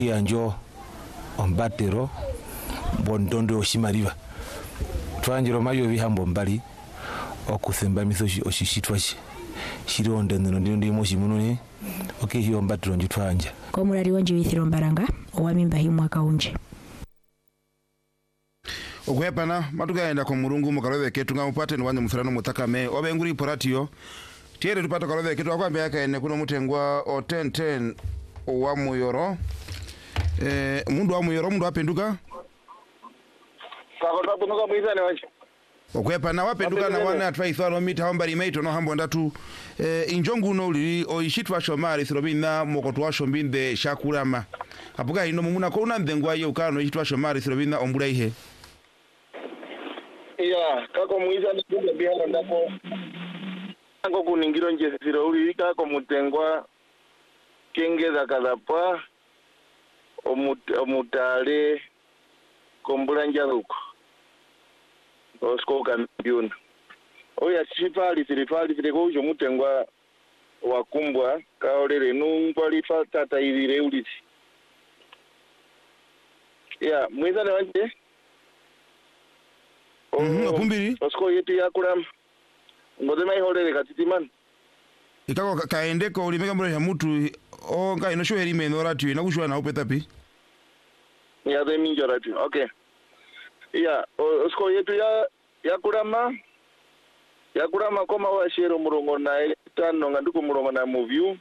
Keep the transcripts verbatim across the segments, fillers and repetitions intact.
yanjo ombatero bondondo oshimaliwa twanjiro mayo bihambo mbali okusemba miso oshishitwa shi shironde nno ndi moshi munone okay hiyo mbatero njitwanja ko mulali wonje withiro mbaranga owamimba hi mwaka unje ogwepana matugaenda kwa murungu mukalove ketu ngamupate nwanze musirano mutakame obenguri poratio tiere tupata kalove ketu akwambe yakaene kuno mutengwa o ten ten wa muyoro eh mundu wa muyoro mundu apenduka kakota kunuka muizane wanje okwepana wapenduka na wana atwaithwano mita hambari meito no hambo ndatu eh injongu no uli oishitwa shomari thirobina mokotwa shombinde shakurama apuga ino mumuna ko unandengwa yo kano ishitwa shomari thirobina ombula ihe ya kako muizane kunde bihara ndapo ngo kuningiro nje siro uli kako mutengwa kengeza kadapa omut, omutale kombula njaruko osko kampiona oya sifali sifali sireko ujo mutengwa wakumbwa kaolere nungwa lifa tata ilire uliti ya mwizane wanje mhm akumbiri osko yetu yakula ngoze mai holere katitimana ikako kaendeko ulimeka mbere ya mutu o nga ino shoheri meno ratio ina kushwa na upeta pi ya de minjo ratio okay ya osko yetu ya yakurama yakurama koma washero murongo na tano nganduko murongo na movie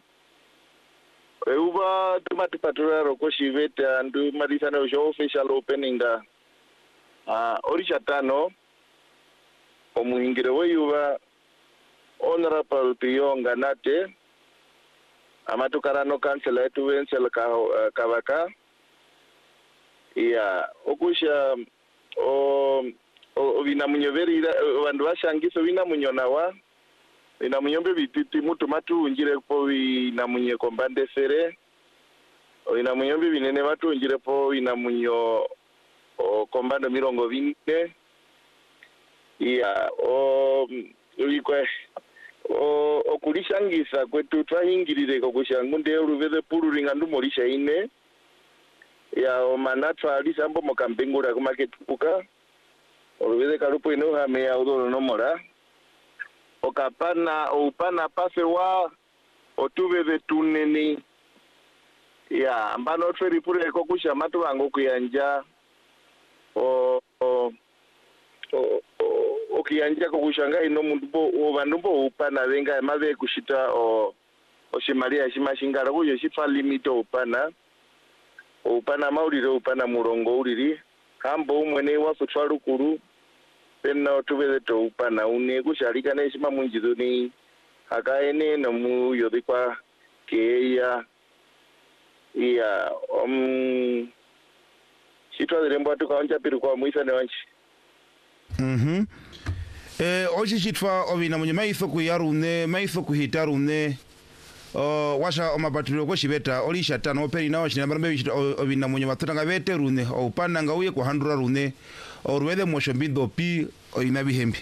euba tumati patrolero ko shiveta andu madisana o official opening da ah orisha tano omuhingire weyuba honorable Piyonga Nate amatukarano kansela yetu wensel ka kabaka ya okusha o obina munyoverira bandu bashangiso bina munyonawa ina munyombe bititi mutu matu unjire po ina munye kombande sere ina munyombe binene matu unjire po ina munyo o kombande mirongo vine ya o ulikwe o okulishangisa kwetu twahingirire ko kushangunde uruveze pururinga ndumorisha ine ya o manatwa alisambo mokambengura kumaketuka uruveze karupo ino hame ya udolo nomora okapana upana pase wa otuveze tuneni ya ambano tweri pure ko kushamatu wangu kuyanja o o o okiyanja ko kushanga ino mundu bo vandu bo upana venga mave kushita o oshimalia shimashingara kuyo shifa limito upana upana maulire upana murongo uliri kambo umwene wasutwa lukuru pena otuveze to upana une kushalika ne shima munjizo ni akaene no mu yodikwa keya iya um shitwa lembo tukaonja piru kwa muisa ne wanchi mhm eh oji shitwa obina munye maiso kuyarune maiso kuhitarune o washa omapatiro ko shibeta olisha tano operi nawo shinamba mbe bishita obina munye matanga bete rune opana nga uye ko handura rune orwede moshombido pi oina bihembi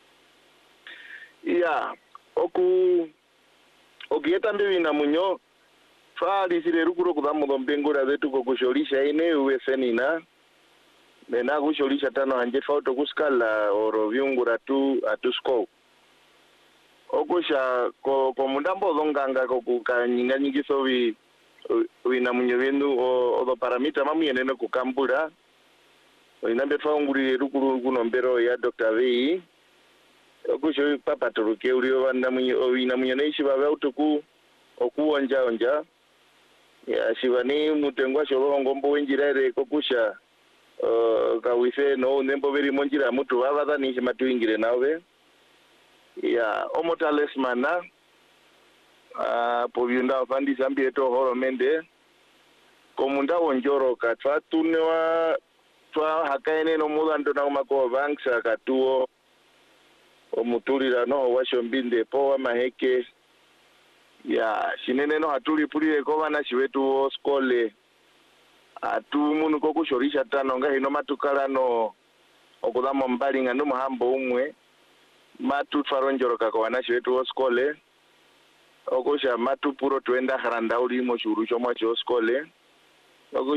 ya oku okieta mbe na munyo fali sire rukuro kudamu dombengura zetu ko kusholisha ine uwesenina mena kusholisha tano anje fauto kuskala oro viungura tu atusko okusha ko ko mundambo zonganga ko kukanyinga nyingiso wi wina munyo wenu o paramita mamuyene no kukambura inambe faunguri rukuru kunombero ya Doctor V okusho papa turuke uriyo banda munyo wina munyo neishi baba utuku okuonja onja ya shivani mutengwa sholongo mbo wenjirere kokusha uh, kawise no nembo beri monjira mutu baba nishi matuingire nawe ya omotalesmana uh, povyunda fandi sambi to horomende komunda onjoro katwatunwa twa hakaene no mudando na mako banksa katuo omutulira no washombinde po wa maheke ya shinene no hatuli pulire ko bana shiwetu skole atu munu ko kushorisha tano nga hino matukala no okudamo mbalinga no muhambo umwe matu twaronjoroka ko bana shiwetu skole okosha matu puro twenda haranda ulimo shuru chomwa cho skole oku